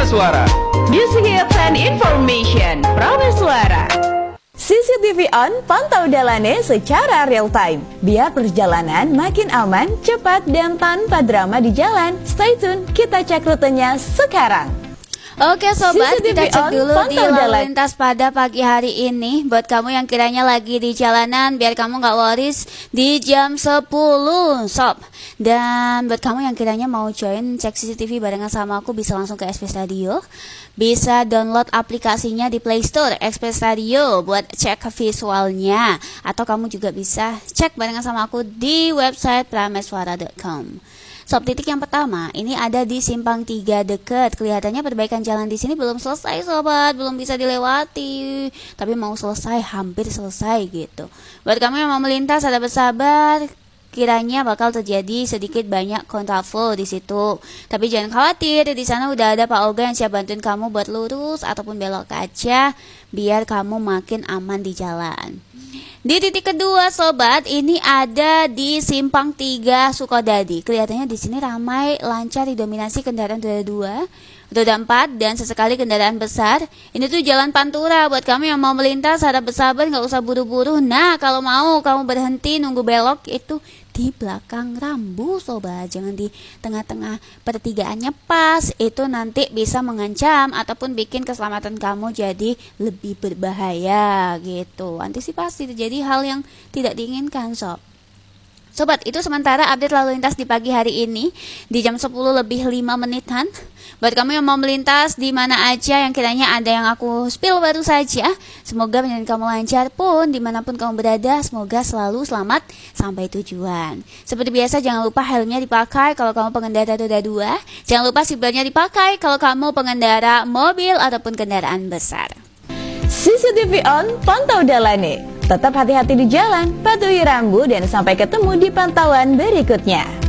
Prameswara. Music hits and information. Prameswara. CCTV on, pantau Dalane secara real time. Biar perjalanan makin aman, cepat, dan tanpa drama di jalan. Stay tune, kita cek rutenya sekarang. Oke sobat, CCTV kita cek on, dulu di pantau lalu jalan. lintas pada pagi hari ini. Buat kamu yang kiranya lagi di jalanan, biar kamu gak worries di jam 10 sob. Dan buat kamu yang kiranya mau join cek CCTV barengan sama aku, bisa langsung ke Express Radio. Bisa download aplikasinya di Play Store Express Radio buat cek visualnya. Atau kamu juga bisa cek barengan sama aku di website prameswara.com. Sob, titik yang pertama ini ada di Simpang 3 deket. Kelihatannya perbaikan jalan di sini belum selesai sobat, belum bisa dilewati. Tapi mau selesai, hampir selesai gitu. Buat kamu yang mau melintas, ada bersabar. Kiranya bakal terjadi sedikit banyak kontraflow di situ. Tapi jangan khawatir, di sana udah ada Pak Oga yang siap bantuin kamu buat lurus ataupun belok kaca, biar kamu makin aman di jalan. Di titik kedua sobat, ini ada di Simpang 3 Sukodadi. Kelihatannya di sini ramai, lancar, didominasi kendaraan roda 2, roda 4 dan sesekali kendaraan besar. Ini tuh jalan Pantura. Buat kamu yang mau melintas, harap bersabar, nggak usah buru-buru. Nah, kalau mau kamu berhenti nunggu belok itu di belakang rambu sobat, jangan di tengah-tengah pertigaannya pas. Itu nanti bisa mengancam ataupun bikin keselamatan kamu jadi lebih berbahaya gitu. Antisipasi terjadi hal yang tidak diinginkan sob. Sobat, itu sementara update lalu lintas di pagi hari ini di jam 10 lebih 5 menitan. Buat kamu yang mau melintas di mana aja yang kiranya ada yang aku spill baru saja, semoga perjalanan kamu lancar pun dimanapun kamu berada. Semoga selalu selamat sampai tujuan. Seperti biasa, jangan lupa helmnya dipakai kalau kamu pengendara roda 2. Jangan lupa seatbeltnya dipakai kalau kamu pengendara mobil ataupun kendaraan besar. CCTV on, pantau Dalane. Tetap hati-hati di jalan, patuhi rambu, dan sampai ketemu di pantauan berikutnya.